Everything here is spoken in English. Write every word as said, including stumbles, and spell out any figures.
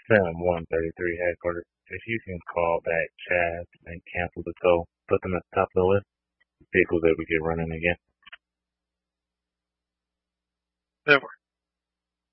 Sam one thirty-three headquarters. If you can call back Chaz and cancel the tow, put them at the top of the list. Vehicles that we get running again. Never.